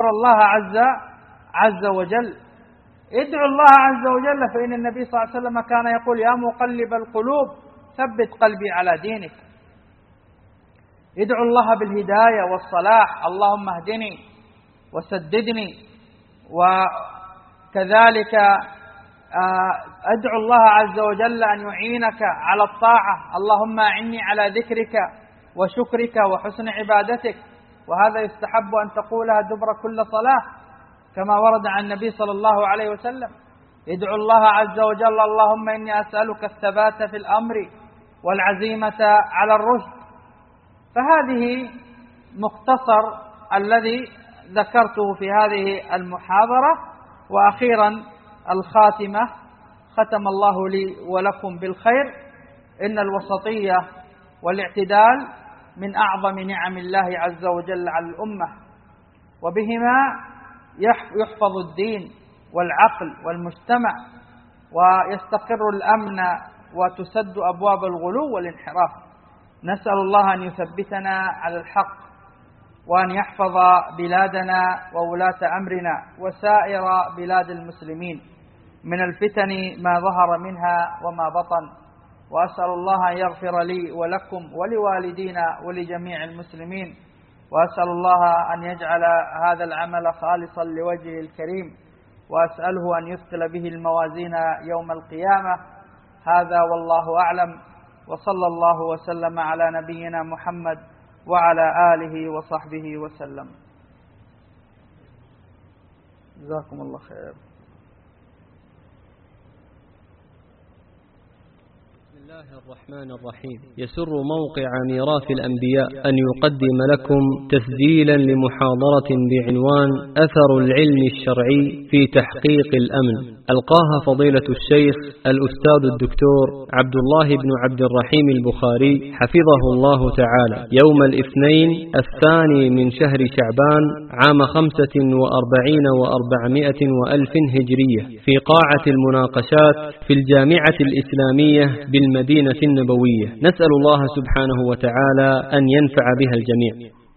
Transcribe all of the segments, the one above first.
الله عز وجل. ادعوا الله عز وجل، فإن النبي صلى الله عليه وسلم كان يقول: يا مقلب القلوب ثبت قلبي على دينك. ادعوا الله بالهداية والصلاح: اللهم اهدني وسددني. وكذلك ادعوا الله عز وجل أن يعينك على الطاعة: اللهم أعني على ذكرك وشكرك وحسن عبادتك. وهذا يستحب أن تقولها دبر كل صلاة كما ورد عن النبي صلى الله عليه وسلم. ادعوا الله عز وجل: اللهم إني أسألك الثبات في الأمر والعزيمة على الرشد. فهذه مختصر الذي ذكرته في هذه المحاضرة. وأخيرا الخاتمة: ختم الله لي ولكم بالخير. إن الوسطية والاعتدال من أعظم نعم الله عز وجل على الأمة، وبهما يحفظ الدين والعقل والمجتمع، ويستقر الأمن، وتسد أبواب الغلو والانحراف. نسأل الله أن يثبتنا على الحق، وأن يحفظ بلادنا وولاة أمرنا وسائر بلاد المسلمين من الفتن ما ظهر منها وما بطن. وأسأل الله أن يغفر لي ولكم ولوالدينا ولجميع المسلمين. وأسأل الله أن يجعل هذا العمل خالصا لوجهه الكريم، وأسأله أن يثقل به الموازين يوم القيامة. هذا والله أعلم، وصلى الله وسلم على نبينا محمد وعلى آله وصحبه وسلم. جزاكم الله خير. بسم الله الرحمن الرحيم. يسر موقع ميراث الأنبياء أن يقدم لكم تسجيلا لمحاضرة بعنوان أثر العلم الشرعي في تحقيق الأمن، ألقاها فضيلة الشيخ الأستاذ الدكتور عبد الله بن عبد الرحيم البخاري حفظه الله تعالى يوم الاثنين 2 من شهر شعبان عام 45 و400 وألف هجرية في قاعة المناقشات في الجامعة الإسلامية بالمدينة النبوية. نسأل الله سبحانه وتعالى أن ينفع بها الجميع.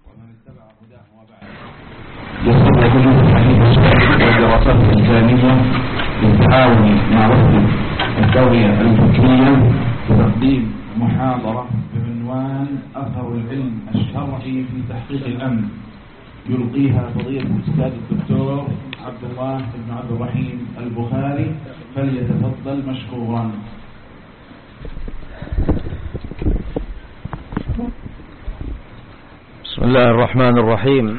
الدراسات الإسلامية بالتعاون مع وحدة الدولة الفكرية بتقديم محاضرة بعنوان أثر العلم الشرعي في تحقيق الأمن، يلقيها فضيلة الأستاذ الدكتور عبد الله بن عبد الرحيم البخاري، فليتفضل مشكورا. بسم الله الرحمن الرحيم.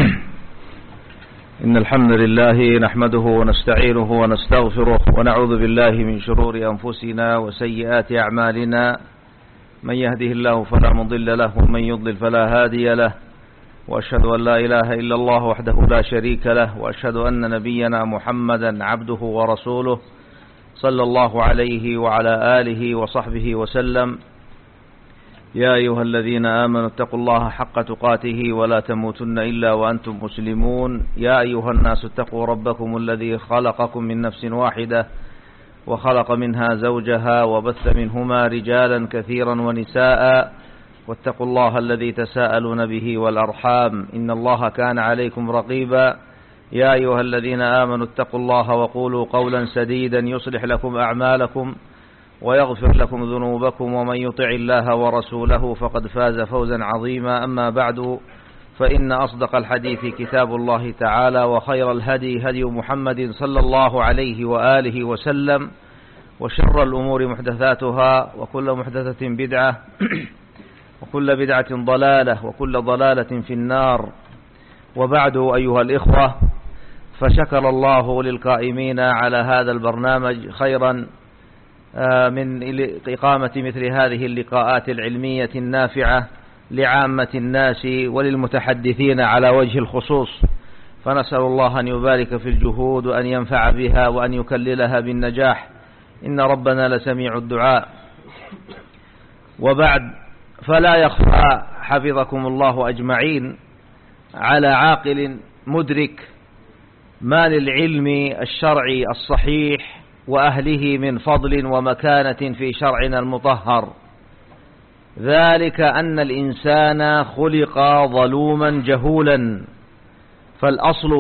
إن الحمد لله نحمده ونستعينه ونستغفره ونعوذ بالله من شرور أنفسنا وسيئات أعمالنا. من يهده الله فلا مضل له ومن يضلل فلا هادي له، وأشهد أن لا إله إلا الله وحده لا شريك له، وأشهد أن نبينا محمدا عبده ورسوله صلى الله عليه وعلى آله وصحبه وسلم. يا أيها الذين آمنوا اتقوا الله حق تقاته ولا تموتن إلا وأنتم مسلمون. يا أيها الناس اتقوا ربكم الذي خلقكم من نفس واحدة وخلق منها زوجها وبث منهما رجالا كثيرا ونساء، واتقوا الله الذي تساءلون به والأرحام إن الله كان عليكم رقيبا. يا أيها الذين آمنوا اتقوا الله وقولوا قولا سديدا يصلح لكم أعمالكم ويغفر لكم ذنوبكم، ومن يطع الله ورسوله فقد فاز فوزا عظيما. أما بعد، فإن أصدق الحديث كتاب الله تعالى، وخير الهدي هدي محمد صلى الله عليه وآله وسلم، وشر الأمور محدثاتها، وكل محدثة بدعة وكل بدعة ضلالة وكل ضلالة في النار. وبعد، أيها الإخوة، فشكر الله للقائمين على هذا البرنامج خيرا من إقامة مثل هذه اللقاءات العلمية النافعة لعامة الناس وللمتحدثين على وجه الخصوص، فنسأل الله أن يبارك في الجهود وأن ينفع بها وأن يكللها بالنجاح، إن ربنا لسميع الدعاء. وبعد، فلا يخفى حفظكم الله أجمعين على عاقل مدرك ما للعلم الشرعي الصحيح وأهله من فضل ومكانة في شرعنا المطهر، ذلك أن الإنسان خلق ظلوما جهولا، فالأصل